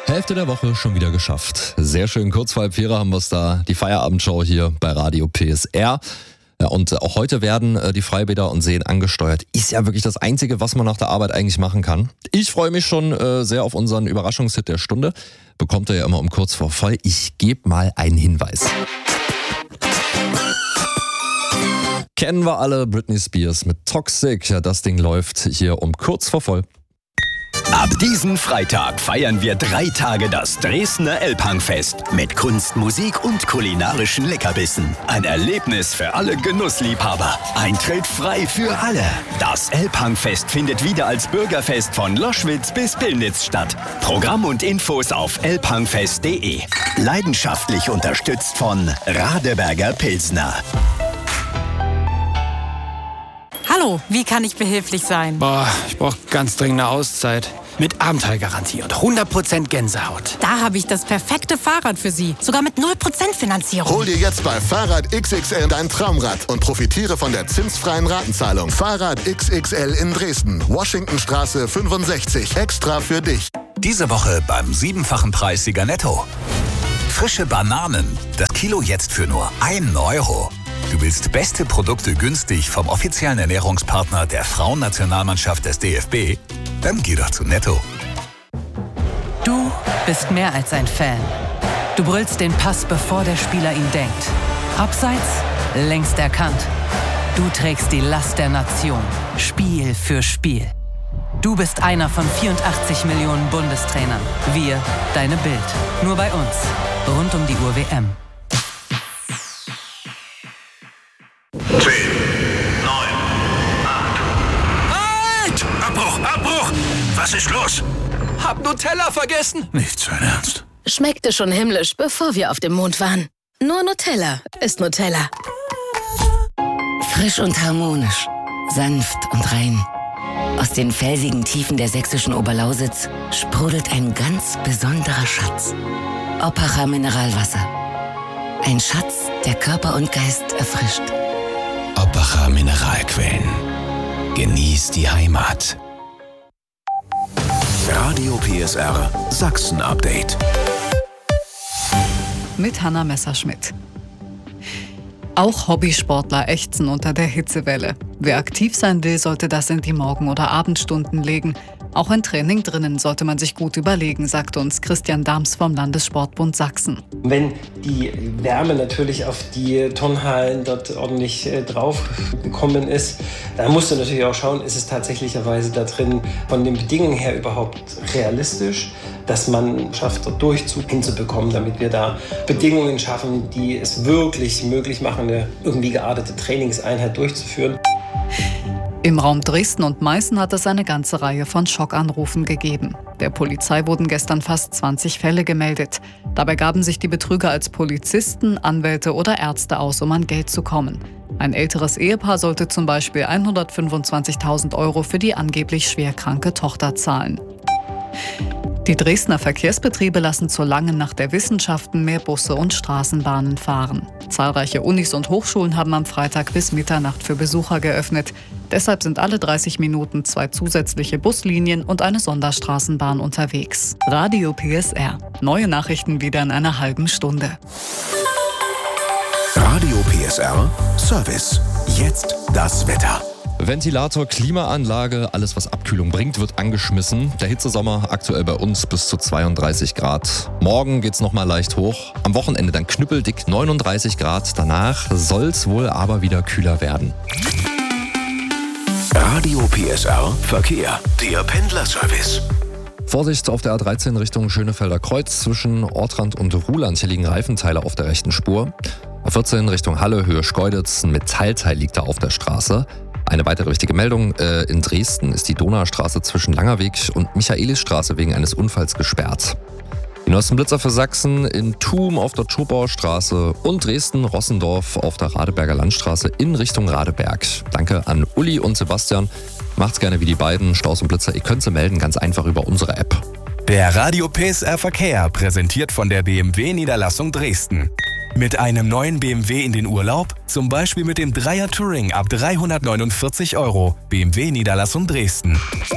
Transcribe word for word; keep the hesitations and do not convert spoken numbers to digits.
Hälfte der Woche schon wieder geschafft. Sehr schön, kurz vor halb vier haben wir es da, die Feierabendshow hier bei Radio P S R. Ja, und auch heute werden die Freibäder und Seen angesteuert. Ist ja wirklich das Einzige, was man nach der Arbeit eigentlich machen kann. Ich freue mich schon äh, sehr auf unseren Überraschungshit der Stunde. Bekommt ihr ja immer um kurz vor voll. Ich gebe mal einen Hinweis. Kennen wir alle Britney Spears mit Toxic. Ja, das Ding läuft hier um kurz vor voll. Ab diesen Freitag feiern wir drei Tage das Dresdner Elbhangfest mit Kunst, Musik und kulinarischen Leckerbissen. Ein Erlebnis für alle Genussliebhaber. Eintritt frei für alle. Das Elbhangfest findet wieder als Bürgerfest von Loschwitz bis Pillnitz statt. Programm und Infos auf elbhangfest punkt de. Leidenschaftlich unterstützt von Radeberger Pilsner. Hallo, wie kann ich behilflich sein? Boah, ich brauche ganz dringend eine Auszeit. Mit Abenteuergarantie und hundert Prozent Gänsehaut. Da habe ich das perfekte Fahrrad für Sie. Sogar mit null Prozent Finanzierung. Hol dir jetzt bei Fahrrad X X L dein Traumrad und profitiere von der zinsfreien Ratenzahlung. Fahrrad X X L in Dresden. Washingtonstraße fünfundsechzig. Extra für dich. Diese Woche beim siebenfachen Preissieger Netto. Frische Bananen. Das Kilo jetzt für nur ein Euro. Du willst beste Produkte günstig vom offiziellen Ernährungspartner der Frauennationalmannschaft des D F B? Dann geh doch zu Netto. Du bist mehr als ein Fan. Du brüllst den Pass, bevor der Spieler ihn denkt. Abseits, längst erkannt. Du trägst die Last der Nation, Spiel für Spiel. Du bist einer von vierundachtzig Millionen Bundestrainern. Wir, deine Bild. Nur bei uns. Rund um die Uhr W M. zehn, neun, acht. Halt! Abbruch, Abbruch! Was ist los? Hab Nutella vergessen. Nicht sein Ernst. Schmeckte schon himmlisch, bevor wir auf dem Mond waren. Nur Nutella ist Nutella. Frisch und harmonisch, sanft und rein. Aus den felsigen Tiefen der sächsischen Oberlausitz sprudelt ein ganz besonderer Schatz. Oppacher Mineralwasser. Ein Schatz, der Körper und Geist erfrischt. Oppacher Mineralquellen. Genieß die Heimat. Radio P S R Sachsen Update. Mit Hanna Messerschmidt. Auch Hobbysportler ächzen unter der Hitzewelle. Wer aktiv sein will, sollte das in die Morgen- oder Abendstunden legen. Auch ein Training drinnen sollte man sich gut überlegen, sagte uns Christian Dahms vom Landessportbund Sachsen. Wenn die Wärme natürlich auf die Turnhallen dort ordentlich äh, drauf gekommen ist, dann musst du natürlich auch schauen, ist es tatsächlicherweise da drin von den Bedingungen her überhaupt realistisch, dass man schafft, dort Durchzug hinzubekommen, damit wir da Bedingungen schaffen, die es wirklich möglich machen, eine irgendwie geartete Trainingseinheit durchzuführen. Im Raum Dresden und Meißen hat es eine ganze Reihe von Schockanrufen gegeben. Der Polizei wurden gestern fast zwanzig Fälle gemeldet. Dabei gaben sich die Betrüger als Polizisten, Anwälte oder Ärzte aus, um an Geld zu kommen. Ein älteres Ehepaar sollte zum Beispiel hundertfünfundzwanzigtausend Euro für die angeblich schwerkranke Tochter zahlen. Die Dresdner Verkehrsbetriebe lassen zur langen Nacht der Wissenschaften mehr Busse und Straßenbahnen fahren. Zahlreiche Unis und Hochschulen haben am Freitag bis Mitternacht für Besucher geöffnet. Deshalb sind alle dreißig Minuten zwei zusätzliche Buslinien und eine Sonderstraßenbahn unterwegs. Radio P S R. Neue Nachrichten wieder in einer halben Stunde. Radio P S R Service. Jetzt das Wetter. Ventilator, Klimaanlage, alles was Abkühlung bringt, wird angeschmissen. Der Hitzesommer aktuell bei uns bis zu zweiunddreißig Grad. Morgen geht's nochmal leicht hoch. Am Wochenende dann knüppeldick neununddreißig Grad. Danach soll's wohl aber wieder kühler werden. Radio P S R Verkehr. Der Pendlerservice. Vorsicht auf der A dreizehn Richtung Schönefelder Kreuz zwischen Ortrand und Ruhland. Hier liegen Reifenteile auf der rechten Spur. A vierzehn Richtung Halle, Höhe Schkeuditz. Ein Metallteil liegt da auf der Straße. Eine weitere wichtige Meldung, äh, in Dresden ist die Donaustraße zwischen Langerweg und Michaelisstraße wegen eines Unfalls gesperrt. Die neuesten Blitzer für Sachsen in Thum auf der Tschopauer Straße und Dresden-Rossendorf auf der Radeberger Landstraße in Richtung Radeberg. Danke an Uli und Sebastian. Macht's gerne wie die beiden, Staus und Blitzer. Ihr könnt sie melden, ganz einfach über unsere App. Der Radio P S R Verkehr, präsentiert von der B M W-Niederlassung Dresden. Mit einem neuen B M W in den Urlaub? Zum Beispiel mit dem Dreier Touring ab dreihundertneunundvierzig Euro. B M W-Niederlassung Dresden.